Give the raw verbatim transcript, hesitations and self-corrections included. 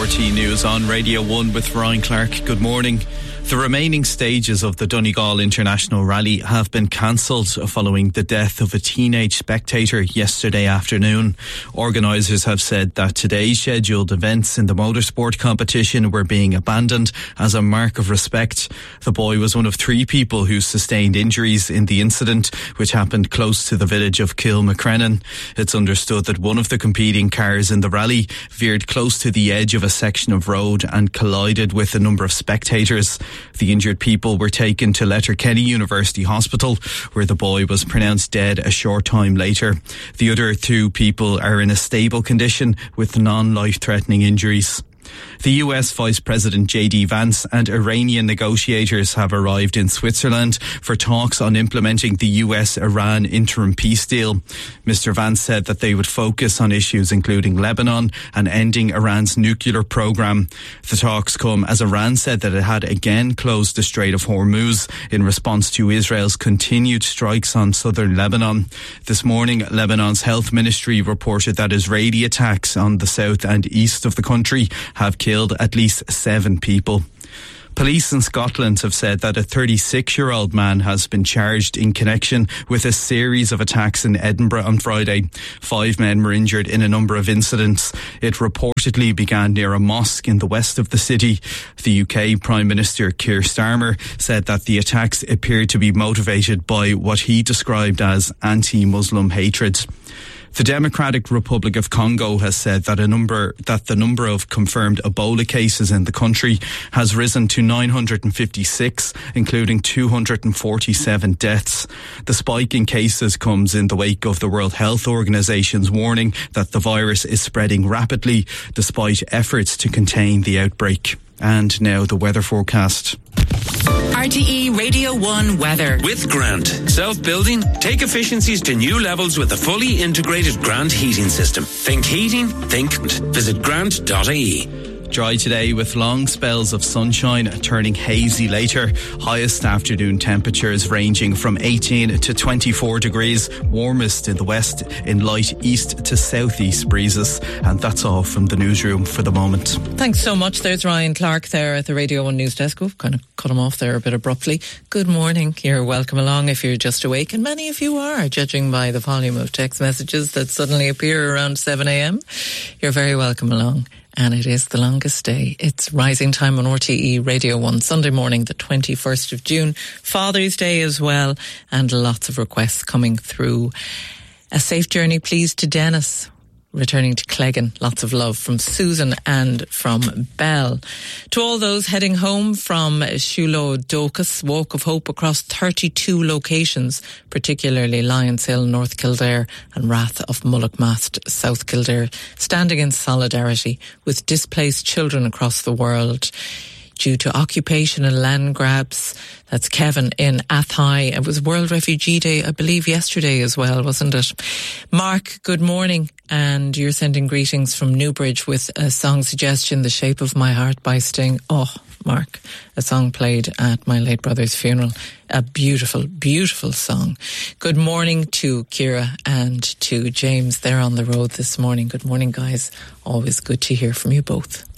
R T News on Radio one with Ryan Clark. Good morning. The remaining stages of the Donegal International Rally have been cancelled following the death of a teenage spectator yesterday afternoon. Organisers have said that today's scheduled events in the motorsport competition were being abandoned as a mark of respect. The boy was one of three people who sustained injuries in the incident, which happened close to the village of Kilmacrennan. It's understood that one of the competing cars in the rally veered close to the edge of a section of road and collided with a number of spectators. The injured people were taken to Letterkenny University Hospital, where the boy was pronounced dead a short time later. The other two people are in a stable condition with non-life-threatening injuries. The U S Vice President J D Vance and Iranian negotiators have arrived in Switzerland for talks on implementing the U S-Iran interim peace deal. Mister Vance said that they would focus on issues including Lebanon and ending Iran's nuclear program. The talks come as Iran said that it had again closed the Strait of Hormuz in response to Israel's continued strikes on southern Lebanon. This morning, Lebanon's health ministry reported that Israeli attacks on the south and east of the country have killed at least seven people. Police in Scotland have said that a thirty-six-year-old man has been charged in connection with a series of attacks in Edinburgh on Friday. Five men were injured in a number of incidents. It reportedly began near a mosque in the west of the city. The U K Prime Minister Keir Starmer said that the attacks appeared to be motivated by what he described as anti-Muslim hatred. The Democratic Republic of Congo has said that a number that the number of confirmed Ebola cases in the country has risen to nine hundred fifty-six, including two hundred forty-seven deaths. The spike in cases comes in the wake of the World Health Organization's warning that the virus is spreading rapidly despite efforts to contain the outbreak. And now the weather forecast. R T E Radio one weather. With Grant. Self-building, take efficiencies to new levels with a fully integrated Grant heating system. Think heating, think visit grant dot I E. Dry today with long spells of sunshine turning hazy later. Highest afternoon temperatures ranging from eighteen to twenty-four degrees. Warmest in the west in light east to southeast breezes. And that's all from the newsroom for the moment. Thanks so much. There's Ryan Clark there at the Radio one News Desk. We've kind of cut him off there a bit abruptly. Good morning. You're welcome along if you're just awake. And many of you are, judging by the volume of text messages that suddenly appear around seven a.m. You're very welcome along. And it is the longest day. It's rising time on R T E Radio one, Sunday morning, the twenty-first of June. Father's Day as well, and lots of requests coming through. A safe journey, please, to Dennis, returning to Cleggan. Lots of love from Susan and from Belle. To all those heading home from Shulo Docus, Walk of Hope across thirty-two locations, particularly Lyons Hill, North Kildare and Rath of Mullaghmast, South Kildare, standing in solidarity with displaced children across the world due to occupation and land grabs. That's Kevin in Athy. It was World Refugee Day, I believe, yesterday as well, wasn't it? Mark, good morning. And you're sending greetings from Newbridge with a song suggestion, The Shape of My Heart by Sting. Oh, Mark, a song played at my late brother's funeral. A beautiful, beautiful song. Good morning to Ciara and to James. They're on the road this morning. Good morning, guys. Always good to hear from you both.